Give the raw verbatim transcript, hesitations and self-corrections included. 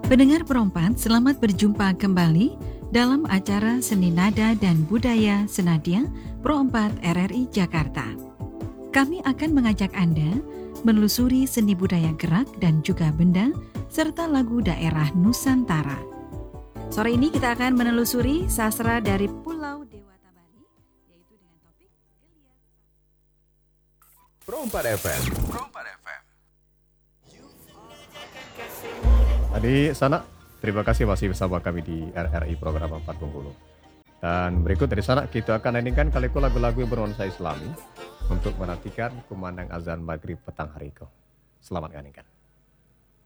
Pendengar Perompat, selamat berjumpa kembali dalam acara Seni Nada dan Budaya Senadia Perompat R R I Jakarta. Kami akan mengajak Anda menelusuri seni budaya gerak dan juga benda, serta lagu daerah Nusantara. Sore ini kita akan menelusuri sastra dari Pulau Dewata Bali, yaitu dengan topik Elias. Perompat F M. Perompat F M. Adik sana, terima kasih masih bersama kami di R R I program empat Bengkulu. Dan berikut dari sana kita akan nyanyikan kaliku lagu-lagu bernuansa Islami untuk menantikan kumandang azan maghrib petang hari itu. Selamat nyanyikan.